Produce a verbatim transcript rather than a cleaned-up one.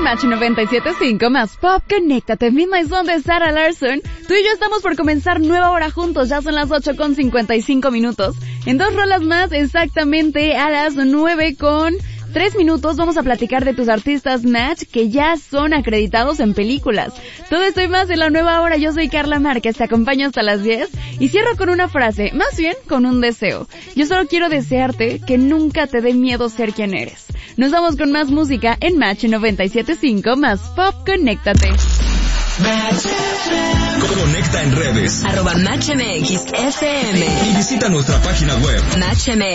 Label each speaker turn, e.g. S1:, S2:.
S1: Match noventa y siete punto cinco más Pop, conéctate. Midnight Zone de Sarah Larson. Tú y yo estamos por comenzar nueva hora juntos. Ya son las ocho con cincuenta y cinco minutos. En dos rolas más, exactamente a las nueve con tres minutos, vamos a platicar de tus artistas Match que ya son acreditados en películas. Todo esto y más en la nueva hora. Yo soy Carla Márquez, te acompaño hasta las diez y cierro con una frase, más bien con un deseo. Yo solo quiero desearte que nunca te dé miedo ser quien eres. Nos vamos con más música en Match noventa y siete punto cinco más Pop, conéctate.
S2: Conecta en redes
S3: arroba Match M X F M
S2: y visita nuestra página web
S3: Match M X.